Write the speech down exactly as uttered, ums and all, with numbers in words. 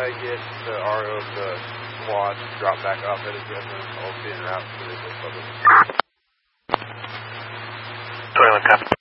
I get the R O of the quad drop back off at his residence, I'll be en route to the public. twenty-one, copy.